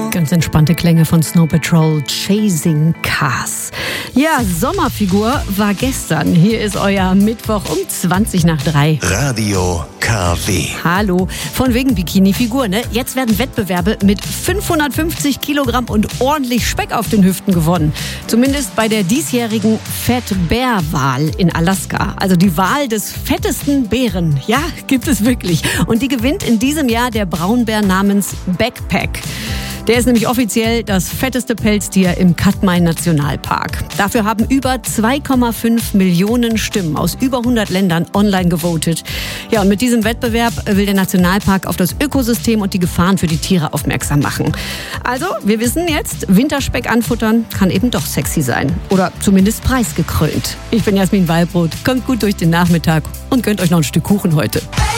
Ganz entspannte Klänge von Snow Patrol, Chasing Cars. Ja, Sommerfigur war gestern. Hier ist euer Mittwoch um 3:20. Radio KW. Hallo, von wegen Bikini-Figur, ne? Jetzt werden Wettbewerbe mit 550 Kilogramm und ordentlich Speck auf den Hüften gewonnen. Zumindest bei der diesjährigen Fat Bear Wahl in Alaska. Also die Wahl des fettesten Bären. Ja, gibt es wirklich. Und die gewinnt in diesem Jahr der Braunbär namens Backpack. Der ist nämlich offiziell das fetteste Pelztier im Katmai Nationalpark. Dafür haben über 2,5 Millionen Stimmen aus über 100 Ländern online gewotet. Ja, und mit diesem Wettbewerb will der Nationalpark auf das Ökosystem und die Gefahren für die Tiere aufmerksam machen. Also, wir wissen jetzt, Winterspeck anfuttern kann eben doch sexy sein. Oder zumindest preisgekrönt. Ich bin Jasmin Wallbrot. Kommt gut durch den Nachmittag und gönnt euch noch ein Stück Kuchen heute.